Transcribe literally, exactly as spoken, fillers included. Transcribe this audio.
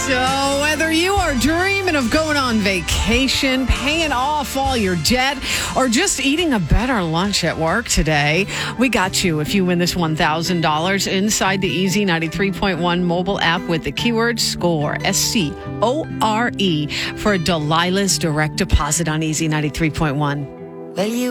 So whether you are dreaming of going on vacation, paying off all your debt, or just eating a better lunch at work today, we got you if you win this one thousand dollars inside the Easy ninety-three point one mobile app with the keyword SCORE, S C O R E, for Delilah's direct deposit on Easy ninety-three point one. Well, you